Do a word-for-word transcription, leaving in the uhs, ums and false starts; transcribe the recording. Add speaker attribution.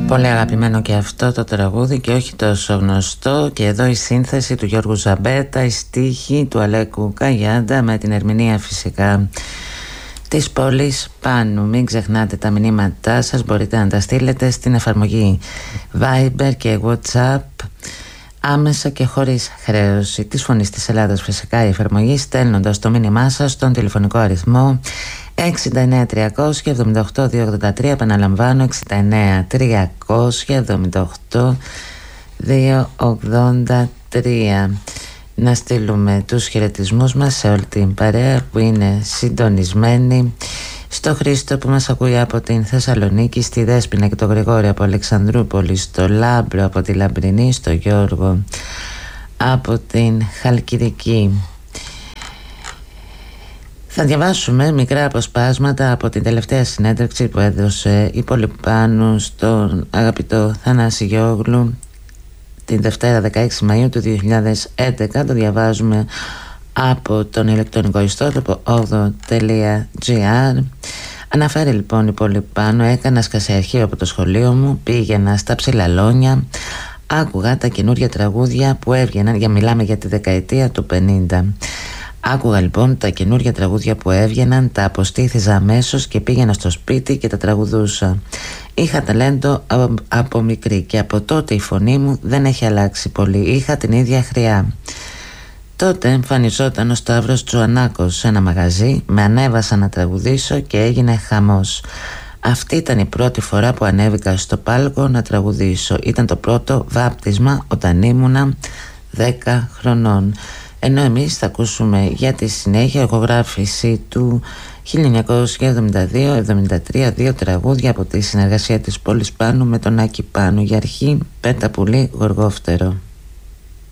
Speaker 1: Πολύ αγαπημένο και αυτό το τραγούδι και όχι τόσο γνωστό. Και εδώ η σύνθεση του Γιώργου Ζαμπέτα, η στίχη του Αλέκου Καγιάντα με την ερμηνεία φυσικά της Πόλης Πάνου. Μην ξεχνάτε τα μηνύματά σας, μπορείτε να τα στείλετε στην εφαρμογή Viber και WhatsApp άμεσα και χωρίς χρέωση της Φωνής της Ελλάδας, φυσικά η εφαρμογή, στέλνοντας το μήνυμά σας στον τηλεφωνικό αριθμό εξήντα εννέα τριακόσια εβδομήντα οκτώ διακόσια ογδόντα τρία. Επαναλαμβάνω, εξήντα εννέα τριακόσια εβδομήντα οκτώ διακόσια ογδόντα τρία. Να στείλουμε τους χαιρετισμούς μας σε όλη την παρέα που είναι συντονισμένη, στο Χρήστο που μας ακούει από την Θεσσαλονίκη, στη Δέσποινα και τον Γρηγόρη από Αλεξανδρούπολη, στο Λάμπρο από τη Λαμπρινή, στο Γιώργο από την Χαλκιδική. Θα διαβάσουμε μικρά αποσπάσματα από την τελευταία συνέντευξη που έδωσε η Πολυπάνου στον αγαπητό Θανάση Γιώγλου την Δευτέρα δεκαέξι Μαΐου του δύο χιλιάδες έντεκα. Το διαβάζουμε από τον ηλεκτρονικό ιστότοπο όγδοο τελεία τζι άρ. Αναφέρει λοιπόν η Πολυπάνου: έκανα σκασιαρχείο από το σχολείο μου, πήγαινα στα Ψηλαλόνια, άκουγα τα καινούργια τραγούδια που έβγαιναν, για μιλάμε για τη δεκαετία του πενήντα. Άκουγα λοιπόν τα καινούργια τραγούδια που έβγαιναν, τα αποστήθιζα αμέσως και πήγαινα στο σπίτι και τα τραγουδούσα. Είχα ταλέντο από μικρή και από τότε η φωνή μου δεν έχει αλλάξει πολύ. Είχα την ίδια χρειά. Τότε εμφανιζόταν ο Σταύρος Τζουανάκος σε ένα μαγαζί, με ανέβασα να τραγουδήσω και έγινε χαμός. Αυτή ήταν η πρώτη φορά που ανέβηκα στο πάλκο να τραγουδήσω. Ήταν το πρώτο βάπτισμα όταν ήμουνα δέκα χρονών. Ενώ εμείς θα ακούσουμε για τη συνέχεια ηχογράφηση του χίλια εννιακόσια εβδομήντα δύο εβδομήντα τρία, δύο τραγούδια από τη συνεργασία της Πόλης Πάνου με τον Άκη Πάνου. Για αρχή, Πέτα πουλί γοργόφτερο.